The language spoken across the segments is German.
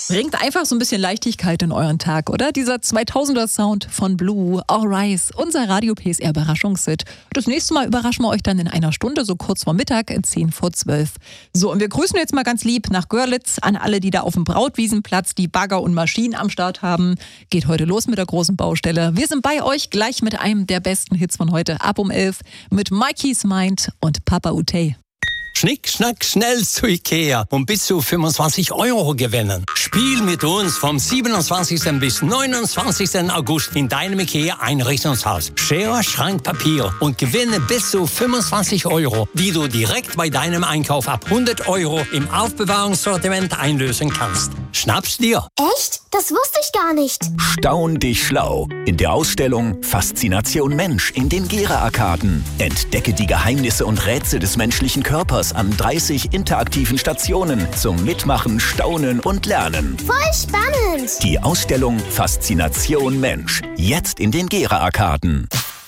Bringt einfach so ein bisschen Leichtigkeit in euren Tag, oder? Dieser 2000er Sound von Blue, All Rise, unser Radio PSR Überraschungshit. Das nächste Mal überraschen wir euch dann in einer Stunde, so kurz vor Mittag, 10:10. So, und wir grüßen jetzt mal ganz lieb nach Görlitz an alle, die da auf dem Brautwiesenplatz die Bagger und Maschinen am Start haben. Geht heute los mit der großen Baustelle. Wir sind bei euch gleich mit einem der besten Hits von heute, ab um 11 mit Mikey's Mind und Papa Utey. Schnick, schnack, schnell zu Ikea und bis zu 25 € gewinnen. Spiel mit uns vom 27. bis 29. August in deinem Ikea-Einrichtungshaus. Schere, Schrank, Papier und gewinne bis zu 25 €, die du direkt bei deinem Einkauf ab 100 € im Aufbewahrungssortiment einlösen kannst. Schnapp's dir. Echt? Das wusste ich gar nicht. Staun dich schlau. In der Ausstellung Faszination Mensch in den Gera-Arkaden. Entdecke die Geheimnisse und Rätsel des menschlichen Körpers an 30 interaktiven Stationen zum Mitmachen, Staunen und Lernen. Voll spannend. Die Ausstellung Faszination Mensch. Jetzt in den Gera-Arkaden.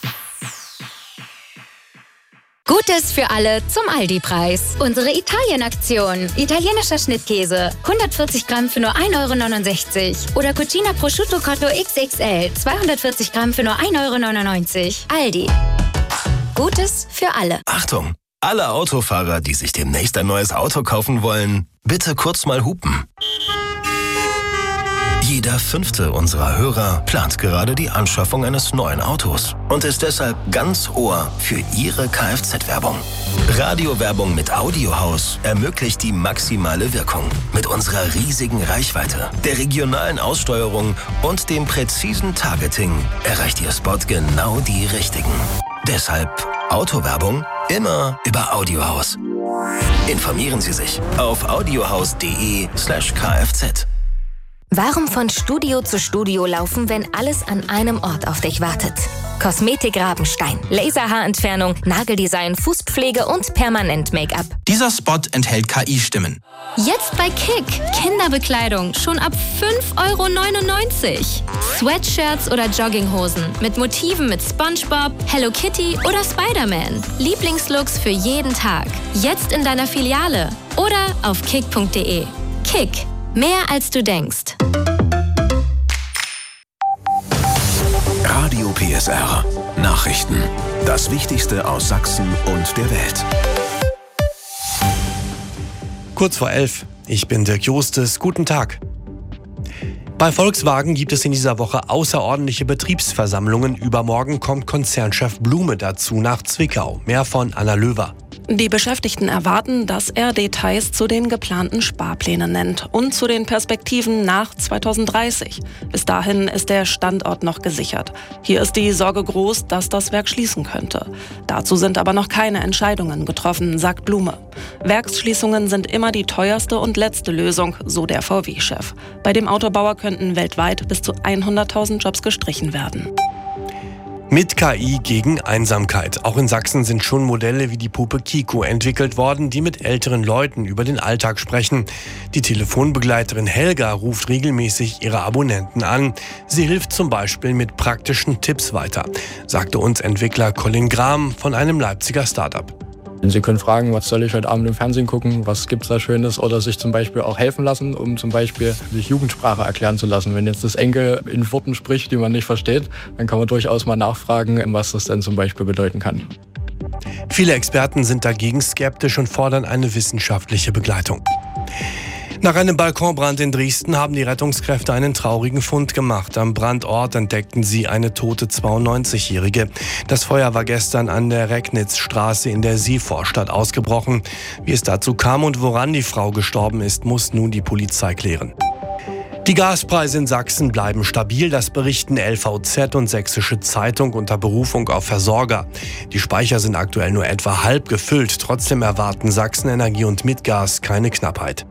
Gutes für alle zum Aldi-Preis. Unsere Italien-Aktion. Italienischer Schnittkäse. 140 Gramm für nur 1,69 €. Oder Cucina Prosciutto Cotto XXL. 240 Gramm für nur 1,99 €. Aldi. Gutes für alle. Achtung! Alle Autofahrer, die sich demnächst ein neues Auto kaufen wollen, bitte kurz mal hupen. Jeder 5. unserer Hörer plant gerade die Anschaffung eines neuen Autos und ist deshalb ganz Ohr für Ihre Kfz-Werbung. Radiowerbung mit Audiohaus ermöglicht die maximale Wirkung. Mit unserer riesigen Reichweite, der regionalen Aussteuerung und dem präzisen Targeting erreicht Ihr Spot genau die Richtigen. Deshalb Autowerbung immer über Audiohaus. Informieren Sie sich auf audiohaus.de/kfz. Warum von Studio zu Studio laufen, wenn alles an einem Ort auf dich wartet? Kosmetik Rabenstein, Laserhaarentfernung, Nageldesign, Fußpflege und Permanent-Make-up. Dieser Spot enthält KI-Stimmen. Jetzt bei Kick. Kinderbekleidung schon ab 5,99 €. Sweatshirts oder Jogginghosen mit Motiven mit SpongeBob, Hello Kitty oder Spider-Man. Lieblingslooks für jeden Tag. Jetzt in deiner Filiale oder auf kick.de. Kick. Mehr als du denkst. Radio PSR. Nachrichten. Das Wichtigste aus Sachsen und der Welt. Kurz vor 11. Ich bin Dirk Jostes. Guten Tag. Bei Volkswagen gibt es in dieser Woche außerordentliche Betriebsversammlungen. Übermorgen kommt Konzernchef Blume dazu nach Zwickau. Mehr von Anna Löwer. Die Beschäftigten erwarten, dass er Details zu den geplanten Sparplänen nennt und zu den Perspektiven nach 2030. Bis dahin ist der Standort noch gesichert. Hier ist die Sorge groß, dass das Werk schließen könnte. Dazu sind aber noch keine Entscheidungen getroffen, sagt Blume. Werksschließungen sind immer die teuerste und letzte Lösung, so der VW-Chef. Bei dem Autobauer könnten weltweit bis zu 100.000 Jobs gestrichen werden. Mit KI gegen Einsamkeit. Auch in Sachsen sind schon Modelle wie die Puppe Kiko entwickelt worden, die mit älteren Leuten über den Alltag sprechen. Die Telefonbegleiterin Helga ruft regelmäßig ihre Abonnenten an. Sie hilft zum Beispiel mit praktischen Tipps weiter, sagte uns Entwickler Colin Graham von einem Leipziger Startup. Sie können fragen, was soll ich heute Abend im Fernsehen gucken, was gibt's da Schönes, oder sich zum Beispiel auch helfen lassen, um zum Beispiel sich Jugendsprache erklären zu lassen. Wenn jetzt das Enkel in Worten spricht, die man nicht versteht, dann kann man durchaus mal nachfragen, was das denn zum Beispiel bedeuten kann. Viele Experten sind dagegen skeptisch und fordern eine wissenschaftliche Begleitung. Nach einem Balkonbrand in Dresden haben die Rettungskräfte einen traurigen Fund gemacht. Am Brandort entdeckten sie eine tote 92-Jährige. Das Feuer war gestern an der Recknitzstraße in der Seevorstadt ausgebrochen. Wie es dazu kam und woran die Frau gestorben ist, muss nun die Polizei klären. Die Gaspreise in Sachsen bleiben stabil, das berichten LVZ und Sächsische Zeitung unter Berufung auf Versorger. Die Speicher sind aktuell nur etwa halb gefüllt, trotzdem erwarten Sachsen Energie und Mitgas keine Knappheit.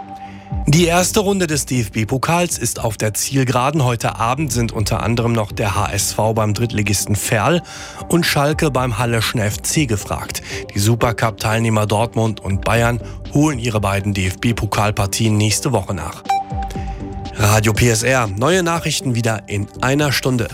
Die erste Runde des DFB-Pokals ist auf der Zielgeraden. Heute Abend sind unter anderem noch der HSV beim Drittligisten Verl und Schalke beim Halleschen FC gefragt. Die Supercup-Teilnehmer Dortmund und Bayern holen ihre beiden DFB-Pokalpartien nächste Woche nach. Radio PSR, neue Nachrichten wieder in einer Stunde.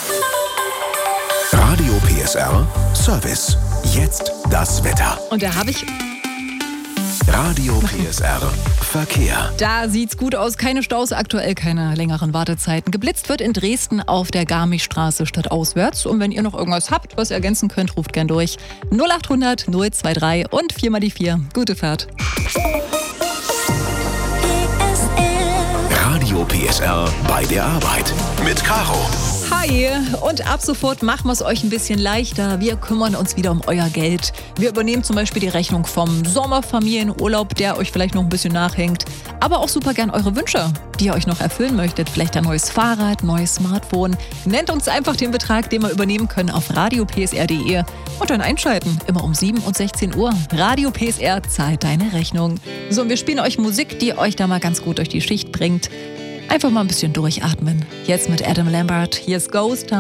Radio PSR Service. Jetzt das Wetter. Und da habe ich... Radio PSR Verkehr. Da sieht's gut aus. Keine Staus, aktuell keine längeren Wartezeiten. Geblitzt wird in Dresden auf der Garmischstraße stadtauswärts. Und wenn ihr noch irgendwas habt, was ihr ergänzen könnt, ruft gern durch. 0800 023 und 4 mal die 4. Gute Fahrt. Radio PSR bei der Arbeit mit Caro. Hi! Und ab sofort machen wir es euch ein bisschen leichter. Wir kümmern uns wieder um euer Geld. Wir übernehmen zum Beispiel die Rechnung vom Sommerfamilienurlaub, der euch vielleicht noch ein bisschen nachhängt. Aber auch super gern eure Wünsche, die ihr euch noch erfüllen möchtet. Vielleicht ein neues Fahrrad, neues Smartphone. Nennt uns einfach den Betrag, den wir übernehmen können auf radiopsr.de. Und dann einschalten, immer um 7 und 16 Uhr. Radio PSR zahlt deine Rechnung. So, und wir spielen euch Musik, die euch da mal ganz gut durch die Schicht bringt. Einfach mal ein bisschen durchatmen. Jetzt mit Adam Lambert. Hier ist Ghost Town.